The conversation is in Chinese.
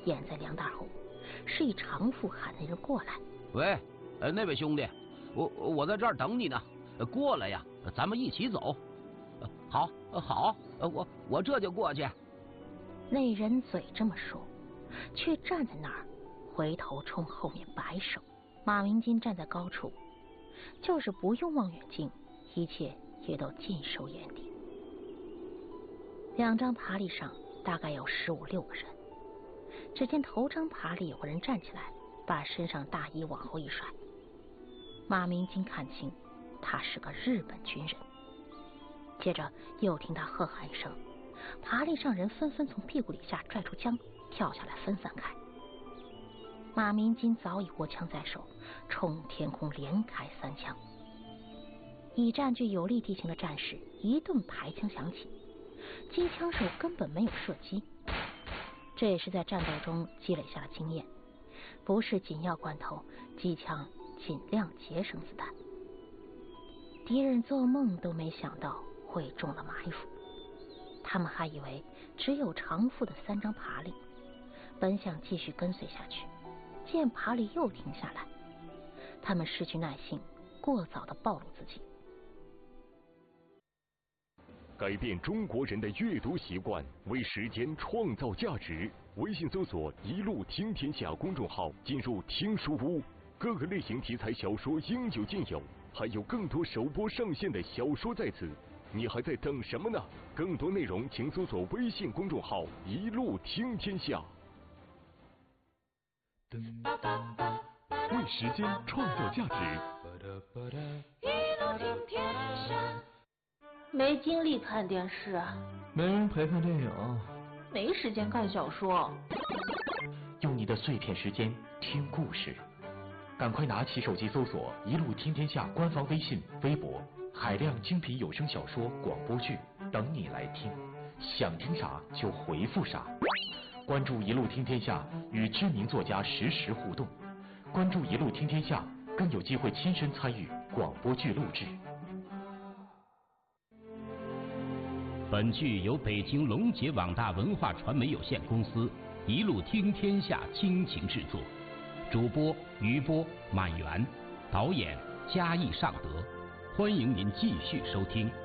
掩在梁大后，示意常富喊那人过来。 喂，那位兄弟，我在这儿等你呢，过来呀，咱们一起走。好，我这就过去。 那人嘴这么说，却站在那儿，回头冲后面摆手。马明金站在高处，就是不用望远镜，一切也都尽收眼底。2张爬犁上大概有15、16个人，只见头张爬犁有个人站起来，把身上大衣往后一甩。马明金看清，他是个日本军人。接着又听他喝喊一声，爬犁上人纷纷从屁股底下拽出枪，跳下来分散开。马明金早已握枪在手，冲天空连开3枪。已占据有利地形的战士一顿排枪响起，机枪手根本没有射击。这也是在战斗中积累下了经验，不是紧要关头，机枪尽量节省子弹。敌人做梦都没想到会中了埋伏，他们还以为只有常富的3张爬犁，本想继续跟随下去，见爬犁又停下来，他们失去耐性，过早地暴露自己。 改变中国人的阅读习惯，为时间创造价值。微信搜索“一路听天下”公众号，进入听书屋，各个类型题材小说应有尽有，还有更多首播上线的小说在此，你还在等什么呢？更多内容请搜索微信公众号“一路听天下”。为时间创造价值。 一路听天下。 没精力看电视， 没人陪看电影， 没时间看小说。 用你的碎片时间听故事，赶快拿起手机搜索“一路听天下”官方微信、微博，海量精品有声小说、广播剧等你来听，想听啥就回复啥。关注“一路听天下”，与知名作家实时互动。关注“一路听天下”，更有机会亲身参与广播剧录制。 本剧由北京龙杰网大文化传媒有限公司一路听天下倾情制作，主播余波、满园，导演嘉义尚德。欢迎您继续收听。